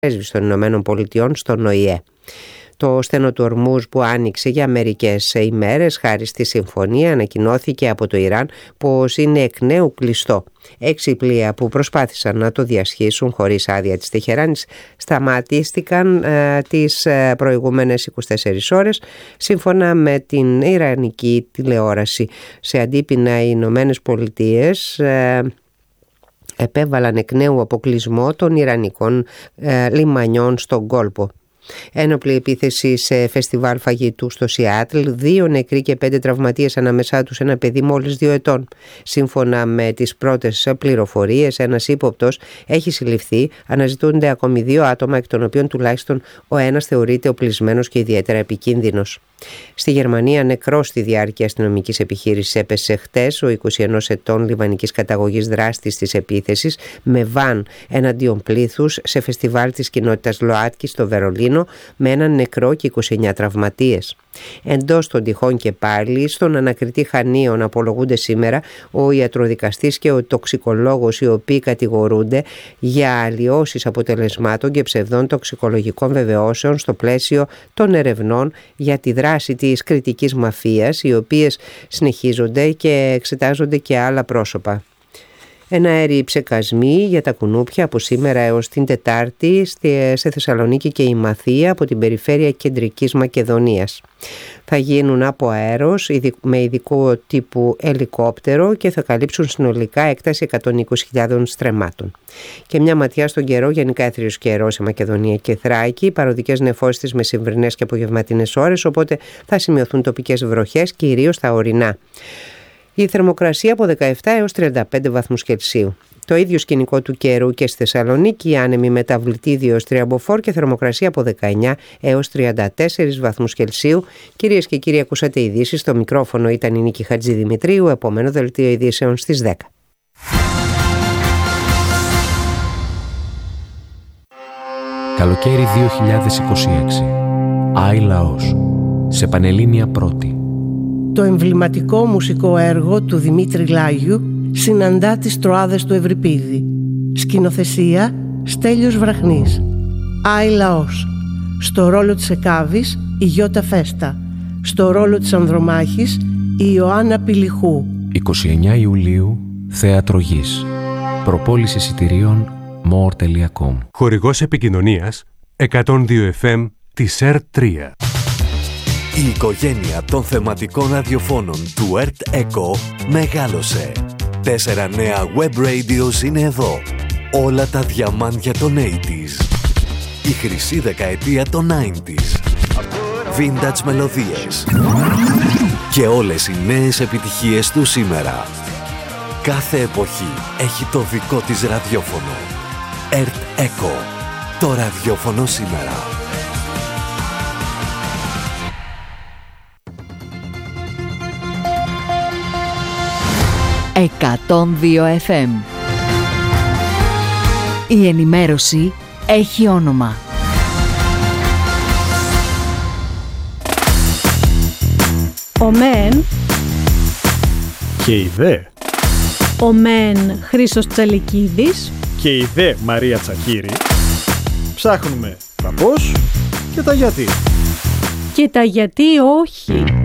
πρέσβης των Ηνωμένων Πολιτειών στον ΟΗΕ. Το στενό του Ορμούζ που άνοιξε για μερικές ημέρες χάρη στη συμφωνία ανακοινώθηκε από το Ιράν πως είναι εκ νέου κλειστό. 6 πλοία που προσπάθησαν να το διασχίσουν χωρίς άδεια της Τεχεράνης σταματίστηκαν τις προηγούμενες 24 ώρες σύμφωνα με την Ιρανική τηλεόραση. Σε αντίπεινα οι Ηνωμένες Πολιτείες επέβαλαν εκ νέου αποκλεισμό των Ιρανικών λιμανιών στον κόλπο. Ένοπλη επίθεση σε φεστιβάλ φαγητού στο Σιάτλ, 2 νεκροί και 5 τραυματίες, ανάμεσά τους ένα παιδί μόλις 2 ετών. Σύμφωνα με τις πρώτες πληροφορίες, ένας ύποπτος έχει συλληφθεί, αναζητούνται ακόμη 2 άτομα, εκ των οποίων τουλάχιστον ο ένας θεωρείται οπλισμένος και ιδιαίτερα επικίνδυνος. Στη Γερμανία, νεκρός στη διάρκεια αστυνομικής επιχείρησης έπεσε χτες ο 21 ετών λιβανικής καταγωγής δράστης της επίθεσης με βαν εναντίον πλήθους σε φεστιβάλ της κοινότητας ΛΟΑΤΚΙ στο Βερολίνο με έναν νεκρό και 29 τραυματίες. Εντός των τυχών και πάλι, στον ανακριτή Χανίων απολογούνται σήμερα ο ιατροδικαστής και ο τοξικολόγος, οι οποίοι κατηγορούνται για αλλοιώσεις αποτελεσμάτων και ψευδών τοξικολογικών βεβαιώσεων στο πλαίσιο των ερευνών για τη δράση της κρητικής μαφίας, οι οποίες συνεχίζονται και εξετάζονται και άλλα πρόσωπα. Εναέριοι ψεκασμοί για τα κουνούπια από σήμερα έως την Τετάρτη σε Θεσσαλονίκη και η Μαθία από την περιφέρεια Κεντρικής Μακεδονίας. Θα γίνουν από αέρος με ειδικό τύπου ελικόπτερο και θα καλύψουν συνολικά έκταση 120.000 στρεμμάτων. Και μια ματιά στον καιρό, γενικά έθριος καιρός σε Μακεδονία και Θράκη, παροδικές νεφώσεις τις μεσημβρινές και απογευματινές ώρες, οπότε θα σημειωθούν τοπικές βροχές, κυρίως στα ορεινά. Η θερμοκρασία από 17 έως 35 βαθμούς Κελσίου. Το ίδιο σκηνικό του καιρού και στη Θεσσαλονίκη, άνεμη μεταβλητήδιο ως Τριαμποφόρ και θερμοκρασία από 19 έως 34 βαθμούς Κελσίου. Κυρίες και κύριοι, ακούσατε ειδήσεις. Στο μικρόφωνο ήταν η Νίκη Χατζηδημητρίου. Επόμενο δελτίο ειδήσεων στις 10. Καλοκαίρι 2026. Άι Λαός. Σε Πανελλήνια Πρώτη. Το εμβληματικό μουσικό έργο του Δημήτρη Λάγιου συναντά τις Τροάδες του Ευρυπίδη. Σκηνοθεσία Στέλιος Βραχνής. Άι Λαός. Στο ρόλο της Εκάβης η Γιώτα Φέστα. Στο ρόλο της Ανδρομάχης η Ιωάννα Πηλιχού. 29 Ιουλίου, Θέατρο Γης. Προπόληση εισιτηρίων more.com. Χορηγός επικοινωνίας 102 FM της ΕΡΤ3. Η οικογένεια των θεματικών ραδιοφώνων του ΕΡΤ ΕΚΟ μεγάλωσε. 4 νέα web radios είναι εδώ. Όλα τα διαμάντια των 80s. Η χρυσή δεκαετία των 90s. Vintage μελωδίες. Και όλες οι νέες επιτυχίες του σήμερα. Κάθε εποχή έχει το δικό της ραδιόφωνο. ΕΡΤ ΕΚΟ. Το ραδιόφωνο σήμερα. 102 FM. Η ενημέρωση έχει όνομα. Ο ΜΕΝ και η ΔΕ. Ο ΜΕΝ Χρήστος Τσαλικίδης και η ΔΕ Μαρία Τσακύρη. Ψάχνουμε τα πώς και τα γιατί. Και τα γιατί όχι.